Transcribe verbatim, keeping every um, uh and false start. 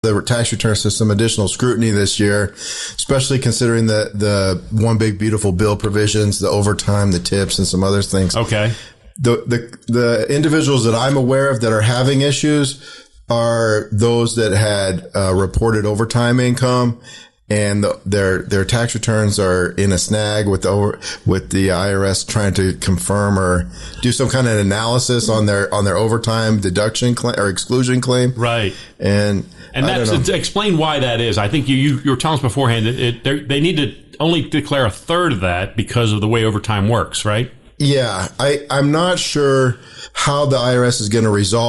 the tax return system additional scrutiny this year, especially considering the, the one big beautiful bill provisions, the overtime, the tips, and some other things. Okay. The, the, the individuals that I'm aware of that are having issues are those that had uh, reported overtime income, and the, their their tax returns are in a snag with the with the I R S trying to confirm or do some kind of analysis on their on their overtime deduction claim or exclusion claim. Right. And and that's explain why that is. I think you you, you were telling us beforehand that it, they need to only declare a third of that because of the way overtime works, right? Yeah, I I'm not sure how the I R S is going to resolve